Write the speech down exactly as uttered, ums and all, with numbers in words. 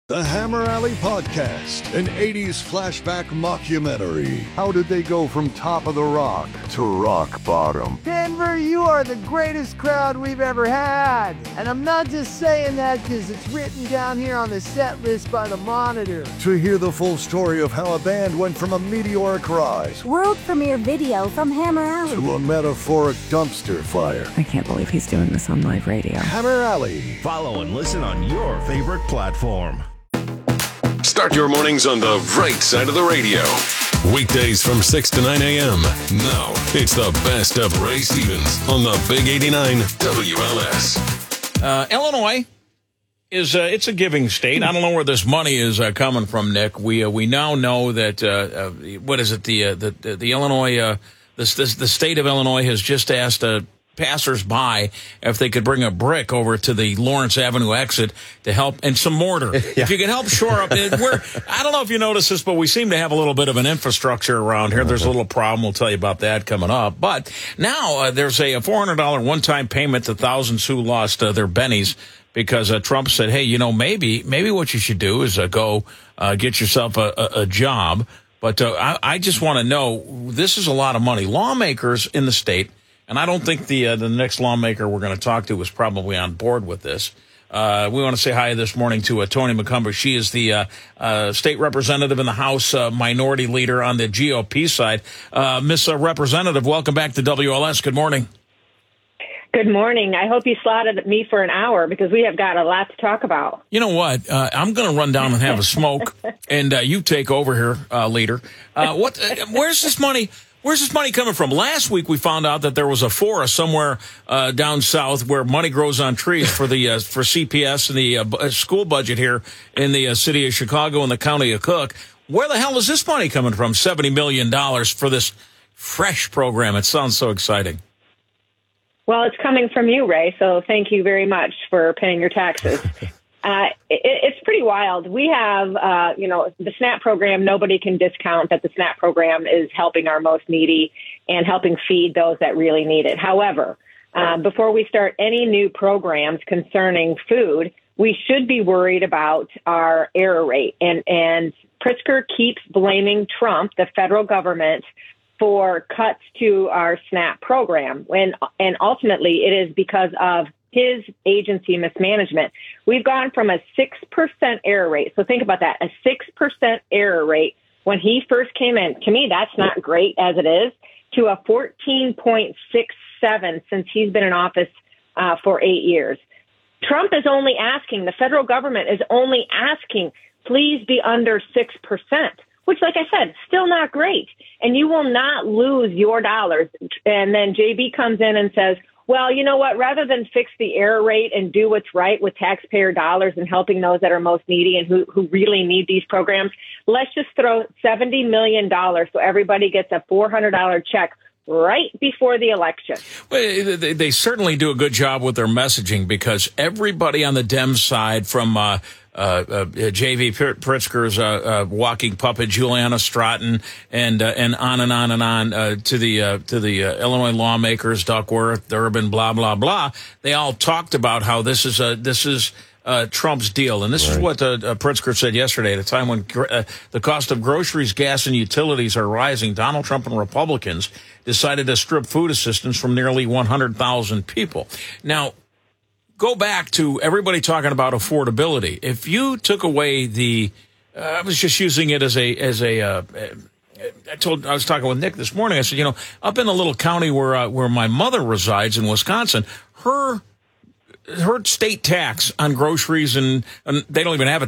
The Hammer Alley Podcast, an eighties flashback mockumentary. How did they go from top of the rock to rock bottom? Denver, you are the greatest crowd we've ever had. And I'm not just saying that because it's written down here on the set list by the Monitor. To hear the full story of how a band went from a meteoric rise, world premiere video from Hammer Alley, to a metaphoric dumpster fire. I can't believe he's doing this on live radio. Hammer Alley. Follow and listen on your favorite platform. Start your mornings on the right side of the radio. Weekdays from six to nine a.m. Now, it's the best of Ray Stevens on the Big eighty-nine W L S. Uh, Illinois is uh, it's a giving state. I don't know where this money is uh, coming from, Nick. We uh, we now know that uh, uh, what is it? The uh, the, the the Illinois uh, this, this the state of Illinois has just asked uh, passers-by if they could bring a brick over to the Lawrence Avenue exit to help, and some mortar. Yeah. If you can help shore up, we're, I don't know if you noticed this, but we seem to have a little bit of an infrastructure around here. There's a little problem. We'll tell you about that coming up. But now uh, there's a four hundred dollars one-time payment to thousands who lost uh, their bennies because uh, Trump said, hey, you know, maybe maybe what you should do is uh, go uh, get yourself a, a, a job. But uh, I, I just want to know, this is a lot of money. Lawmakers in the state, and I don't think the uh, the next lawmaker we're going to talk to is probably on board with this. Uh, we want to say hi this morning to uh, Toni McCumber. She is the uh, uh, state representative in the House, uh, minority leader on the G O P side. Uh, Miss uh, Representative, welcome back to W L S. Good morning. Good morning. I hope you slotted me for an hour because we have got a lot to talk about. You know what? Uh, I'm going to run down and have a smoke, and uh, you take over here, uh, leader. Uh, what? Uh, where's this money? Where's this money coming from? Last week we found out that there was a forest somewhere uh, down south where money grows on trees for the uh, for C P S and the uh, school budget here in the uh, city of Chicago and the county of Cook. Where the hell is this money coming from? seventy million dollars for this fresh program. It sounds so exciting. Well, it's coming from you, Ray, so thank you very much for paying your taxes. Uh, it, it's pretty wild. We have, uh, you know, the SNAP program. Nobody can discount that the SNAP program is helping our most needy and helping feed those that really need it. However, uh, before we start any new programs concerning food, we should be worried about our error rate. And, and Pritzker keeps blaming Trump, the federal government, for cuts to our SNAP program. When, and ultimately, it is because of his agency mismanagement. We've gone from a six percent error rate. So think about that, a six percent error rate when he first came in. To me, that's not great as it is, to a fourteen point six seven since he's been in office uh, for eight years. Trump is only asking, the federal government is only asking, please be under six percent, which, like I said, still not great. And you will not lose your dollars. And then J B comes in and says, well, you know what? Rather than fix the error rate and do what's right with taxpayer dollars and helping those that are most needy and who, who really need these programs, let's just throw seventy million dollars so everybody gets a four hundred dollars check right before the election. Well, they, they certainly do a good job with their messaging because everybody on the Dem side, from uh, uh, uh, J V Pritzker's uh, uh, walking puppet, Juliana Stratton, and uh, and on and on and on uh, to the uh, to the uh, Illinois lawmakers, Duckworth, Durbin, blah blah blah. They all talked about how this is a this is. Uh, Trump's deal. And this right. is what uh, uh, Pritzker said yesterday at a time when uh, the cost of groceries, gas, and utilities are rising. Donald Trump and Republicans decided to strip food assistance from nearly one hundred thousand people. Now, go back to everybody talking about affordability. If you took away the, uh, I was just using it as a, as a, uh, I told, I was talking with Nick this morning. I said, you know, up in the little county where, uh, where my mother resides in Wisconsin, her her state tax on groceries, and, and they don't even have a